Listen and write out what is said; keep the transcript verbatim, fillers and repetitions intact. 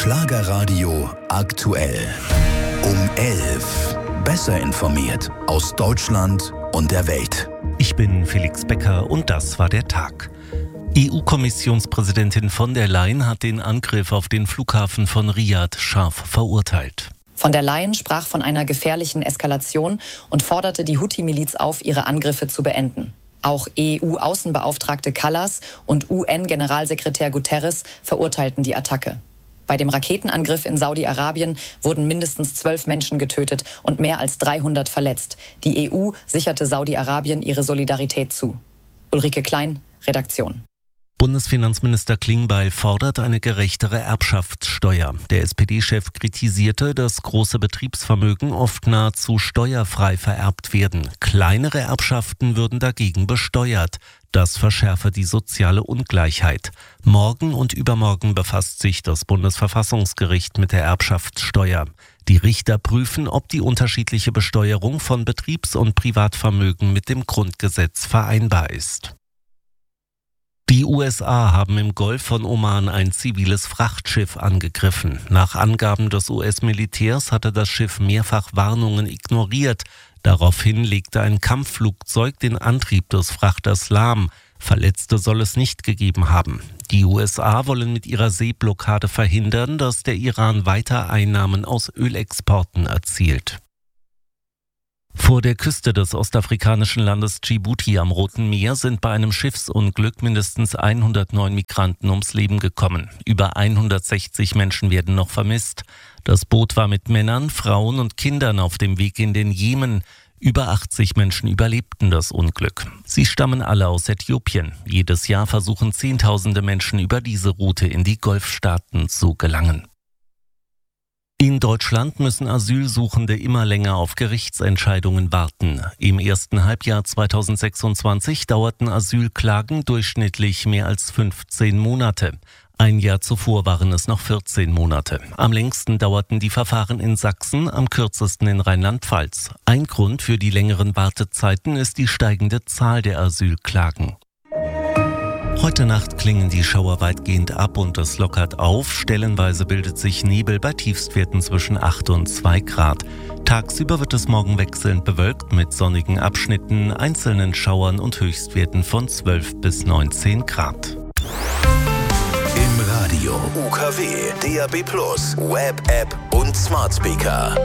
Schlagerradio aktuell. Um elf. Besser informiert aus Deutschland und der Welt. Ich bin Felix Becker und das war der Tag. E U-Kommissionspräsidentin von der Leyen hat den Angriff auf den Flughafen von Riyadh scharf verurteilt. Von der Leyen sprach von einer gefährlichen Eskalation und forderte die Houthi-Miliz auf, ihre Angriffe zu beenden. Auch E U-Außenbeauftragte Kallas und U N-Generalsekretär Guterres verurteilten die Attacke. Bei dem Raketenangriff in Saudi-Arabien wurden mindestens zwölf Menschen getötet und mehr als dreihundert verletzt. Die E U sicherte Saudi-Arabien ihre Solidarität zu. Ulrike Klein, Redaktion. Bundesfinanzminister Klingbeil fordert eine gerechtere Erbschaftssteuer. Der S P D-Chef kritisierte, dass große Betriebsvermögen oft nahezu steuerfrei vererbt werden. Kleinere Erbschaften würden dagegen besteuert. Das verschärfe die soziale Ungleichheit. Morgen und übermorgen befasst sich das Bundesverfassungsgericht mit der Erbschaftssteuer. Die Richter prüfen, ob die unterschiedliche Besteuerung von Betriebs- und Privatvermögen mit dem Grundgesetz vereinbar ist. Die U S A haben im Golf von Oman ein ziviles Frachtschiff angegriffen. Nach Angaben des U S-Militärs hatte das Schiff mehrfach Warnungen ignoriert. Daraufhin legte ein Kampfflugzeug den Antrieb des Frachters lahm. Verletzte soll es nicht gegeben haben. Die U S A wollen mit ihrer Seeblockade verhindern, dass der Iran weiter Einnahmen aus Ölexporten erzielt. Vor der Küste des ostafrikanischen Landes Djibouti am Roten Meer sind bei einem Schiffsunglück mindestens hundertneun Migranten ums Leben gekommen. Über hundertsechzig Menschen werden noch vermisst. Das Boot war mit Männern, Frauen und Kindern auf dem Weg in den Jemen. Über achtzig Menschen überlebten das Unglück. Sie stammen alle aus Äthiopien. Jedes Jahr versuchen Zehntausende Menschen über diese Route in die Golfstaaten zu gelangen. In Deutschland müssen Asylsuchende immer länger auf Gerichtsentscheidungen warten. Im ersten Halbjahr zweitausendsechsundzwanzig dauerten Asylklagen durchschnittlich mehr als fünfzehn Monate. Ein Jahr zuvor waren es noch vierzehn Monate. Am längsten dauerten die Verfahren in Sachsen, am kürzesten in Rheinland-Pfalz. Ein Grund für die längeren Wartezeiten ist die steigende Zahl der Asylklagen. Heute Nacht klingen die Schauer weitgehend ab und es lockert auf. Stellenweise bildet sich Nebel bei Tiefstwerten zwischen acht und zwei Grad. Tagsüber wird es morgen wechselnd bewölkt mit sonnigen Abschnitten, einzelnen Schauern und Höchstwerten von zwölf bis neunzehn Grad. Im Radio U K W, D A B plus, Web-App und Smart Speaker.